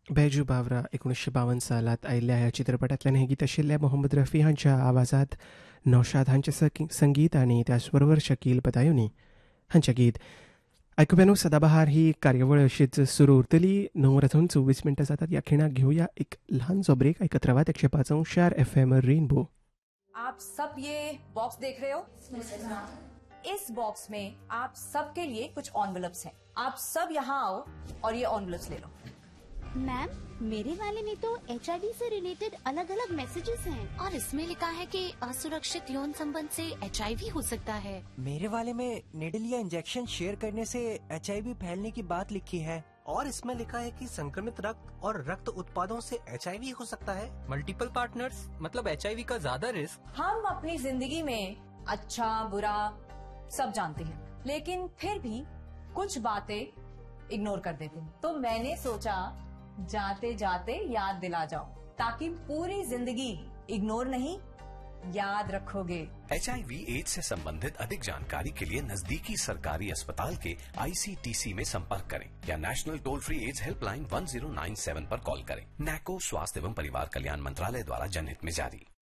बैजू बावरा 1952 सालात आयिल्ल्या ह्या चित्रपटांतल्यान हें गीत आशिल्लें मोहम्मद रफी हांच्या आवाजांत नौशाद हांचें संगीत आनी त्याच बरोबर शकील बदायुनी हांचें गीत आयकुप्यानू सदाबहार ही कार्यावळ अशीच सुरू उरतली 9:24 जातात ह्या खिणाक घेवया एक ल्हानसो ब्रेक आयकत रावात 105.4 FM रेनबो. आप सब ये बॉक्स देख रहे हो? इस बॉक्स में आप सबके लिए कुछ एनवेलप्स हैं. आप सब यहाँ आओ और ये एनवेलप्स ले लो. मैम, मेरे वाले में तो HIV से रिलेटेड अलग अलग मैसेजेस हैं और इसमें लिखा है कि असुरक्षित यौन संबंध से HIV हो सकता है. मेरे वाले में निडल या इंजेक्शन शेयर करने से HIV फैलने की बात लिखी है और इसमें लिखा है कि संक्रमित रक्त और रक्त उत्पादों से HIV हो सकता है. मल्टीपल पार्टनर्स मतलब HIV का ज्यादा रिस्क. हम अपनी जिंदगी में अच्छा बुरा सब जानते हैं, लेकिन फिर भी कुछ बातें इग्नोर कर देते हैं. तो मैंने सोचा जाते जाते याद दिला जाओ, ताकि पूरी जिंदगी इग्नोर नहीं याद रखोगे. HIV एड्स से संबंधित अधिक जानकारी के लिए नजदीकी सरकारी अस्पताल के ICTC में संपर्क करें या national toll free ads helpline 1097 पर कॉल करें. नैको स्वास्थ्य एवं परिवार कल्याण मंत्रालय द्वारा जनहित में जारी.